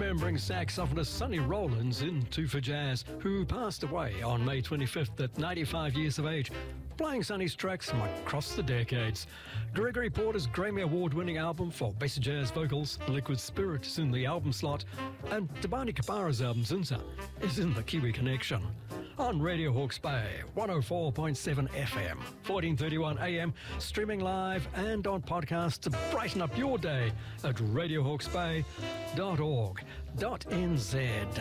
remembering saxophonist Sonny Rollins in Two for Jazz, who passed away on May 25th at 95 years of age, playing Sonny's tracks from across the decades. Gregory Porter's Grammy Award-winning album for Best Jazz Vocals, Liquid Spirit, is in the album slot, and Tabani Kapara's album, Zinza, is in the Kiwi Connection. On Radio Hawke's Bay, 104.7 FM, 1431 AM, streaming live and on podcast to brighten up your day at radiohawksbay.org.nz.